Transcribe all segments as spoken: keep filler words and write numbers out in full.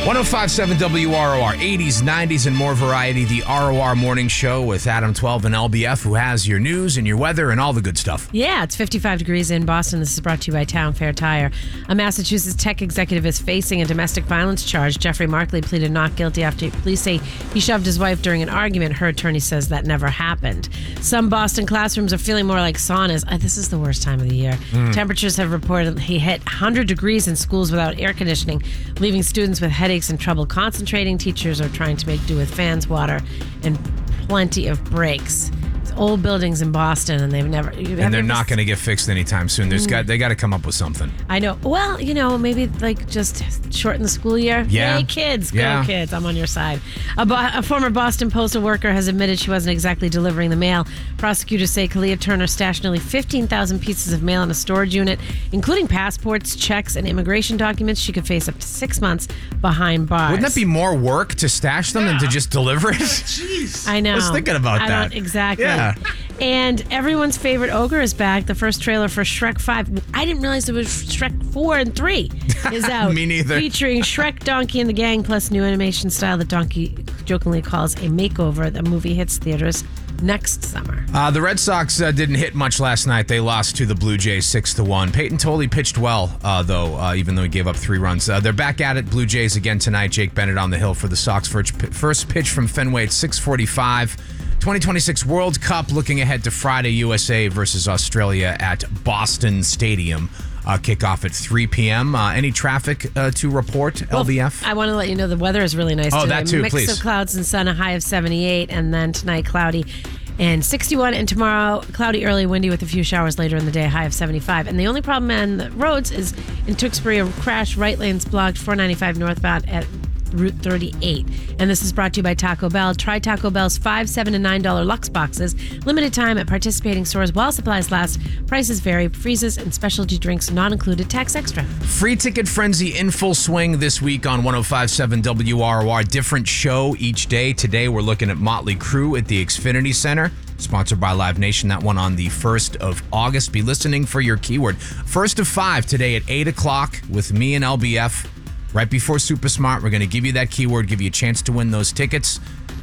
one oh five point seven W R O R, eighties, nineties, and more variety. The R O R Morning Show with Adam twelve and L B F, who has your news and your weather and all the good stuff. Yeah, it's fifty-five degrees in Boston. This is brought to you by Town Fair Tire. A Massachusetts tech executive is facing a domestic violence charge. Jeffrey Markley pleaded not guilty after police say he shoved his wife during an argument. Her attorney says that never happened. Some Boston classrooms are feeling more like saunas. Uh, this is the worst time of the year. Mm. Temperatures have reported he hit one hundred degrees in schools without air conditioning, leaving students with headaches and trouble concentrating. Teachers are trying to make do with fans, water, and plenty of breaks. It's old buildings in Boston, and they've never... And they're not going to get fixed anytime soon. There's mm. got They got to come up with something. I know. Well, you know, maybe like just shorten the school year. Yeah. Hey, kids. Go, yeah. kids. I'm on your side. A, bo- a former Boston postal worker has admitted she wasn't exactly delivering the mail. Prosecutors say Kalia Turner stashed nearly fifteen thousand pieces of mail in a storage unit, including passports, checks, and immigration documents. She could face up to six months behind bars. Wouldn't that be more work to stash them yeah. than to just deliver it? Jeez. I know. I was thinking about I that. Don't, exactly. Yeah. And everyone's favorite ogre is back. The first trailer for Shrek five. I didn't realize there was Shrek four and three is out. Me neither. Featuring Shrek, Donkey, and the Gang, plus new animation style that Donkey jokingly calls a makeover. The movie hits theaters next summer. Uh, the Red Sox uh, didn't hit much last night. They lost to the Blue Jays six to one. Peyton Tolley pitched well, uh, though, uh, even though he gave up three runs. Uh, they're back at it. Blue Jays again tonight. Jake Bennett on the hill for the Sox. First, first pitch from Fenway at six forty-five. twenty twenty-six World Cup looking ahead to Friday, U S A versus Australia at Boston Stadium. Uh, kickoff at three p.m. Uh, any traffic uh, to report, well, L B F? I want to let you know the weather is really nice oh, today. that too, Mix please. of clouds and sun, a high of seventy-eight, and then tonight cloudy and sixty-one, and tomorrow cloudy, early, windy with a few showers later in the day, high of seventy-five. And the only problem on the roads is in Tewksbury, a crash, right lanes blocked, four ninety-five northbound at Route thirty-eight. And this is brought to you by Taco Bell. Try Taco Bell's five, seven, and nine dollar Lux boxes. Limited time at participating stores while supplies last. Prices vary. Freezes and specialty drinks not included. Tax extra. Free Ticket Frenzy in full swing this week on one oh five point seven W R O R. Different show each day. Today we're looking at Motley Crue at the Xfinity Center. Sponsored by Live Nation. That one on the first of August. Be listening for your keyword. First of five today at eight o'clock with me and L B F. Right before Super Smart, we're going to give you that keyword, give you a chance to win those tickets.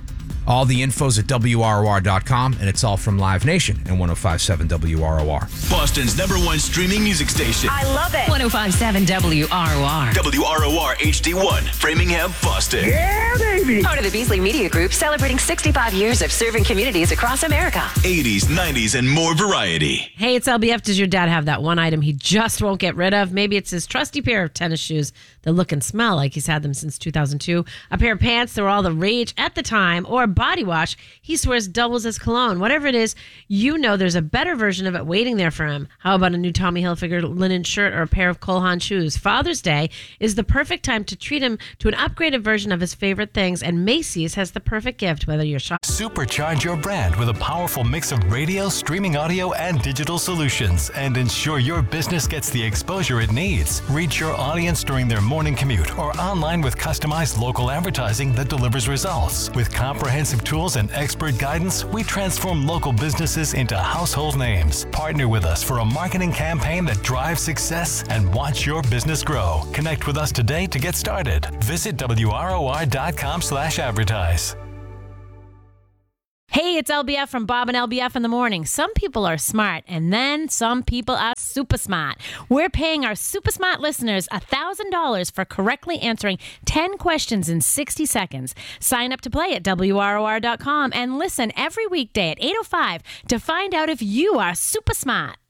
All the info's at W R O R dot com, and it's all from Live Nation and one oh five point seven W R O R. Boston's number one streaming music station. I love it. one oh five point seven W R O R. W R O R H D one, Framingham, Boston. Yeah, baby. Part of the Beasley Media Group, celebrating sixty-five years of serving communities across America. eighties, nineties, and more variety. Hey, it's L B F. Does your dad have that one item he just won't get rid of? Maybe it's his trusty pair of tennis shoes that look and smell like he's had them since two thousand two. A pair of pants that were all the rage at the time, or a body wash he swears doubles as cologne. Whatever it is, you know there's a better version of it waiting there for him. How about a new Tommy Hilfiger linen shirt or a pair of Cole Haan shoes? Father's Day is the perfect time to treat him to an upgraded version of his favorite things, and Macy's has the perfect gift, whether you're shopping. Supercharge your brand with a powerful mix of radio, streaming audio, and digital solutions, and ensure your business gets the exposure it needs. Reach your audience during their morning commute or online with customized local advertising that delivers results. With comprehensive tools and expert guidance, we transform local businesses into household names. Partner with us for a marketing campaign that drives success and watch your business grow. Connect with us today to get started. Visit W R O R dot com slash advertise. Hey, it's L B F from Bob and L B F in the morning. Some people are smart, and then some people are super smart. We're paying our super smart listeners one thousand dollars for correctly answering ten questions in sixty seconds. Sign up to play at W R O R dot com and listen every weekday at eight oh five to find out if you are super smart.